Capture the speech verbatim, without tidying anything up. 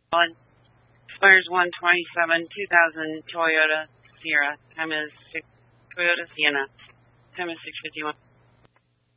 One. Expires one twenty-seven two thousand Toyota Sierra. Time is six. Toyota Sienna. Time is six fifty-one.